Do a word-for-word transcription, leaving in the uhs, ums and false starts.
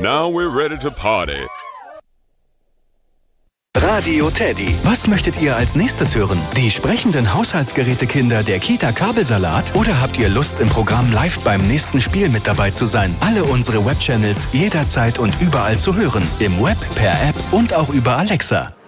Now we're ready to party. Radio Teddy. Was möchtet ihr als nächstes hören? Die sprechenden Haushaltsgerätekinder der Kita Kabelsalat? Oder habt ihr Lust, im Programm live beim nächsten Spiel mit dabei zu sein? Alle unsere Webchannels jederzeit und überall zu hören. Im Web, per App und auch über Alexa.